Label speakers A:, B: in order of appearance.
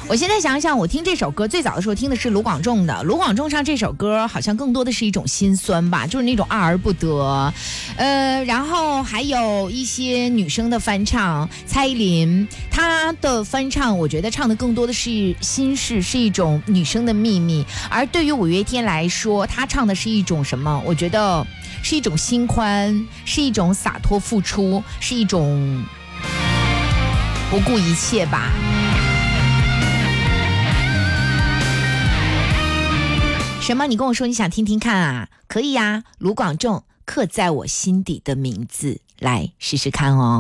A: 我现在想想，我听这首歌最早的时候听的是卢广仲的，卢广仲唱这首歌好像更多的是一种心酸吧，就是那种爱而不得。然后还有一些女生的翻唱，蔡依林她的翻唱，我觉得唱的更多的是心事，是一种女生的秘密。而对于五月天来说，她唱的是一种什么？我觉得是一种心宽，是一种洒脱付出，是一种不顾一切吧。什么？你跟我说你想听听看啊？可以呀，卢广仲刻在我心底的名字，来试试看哦。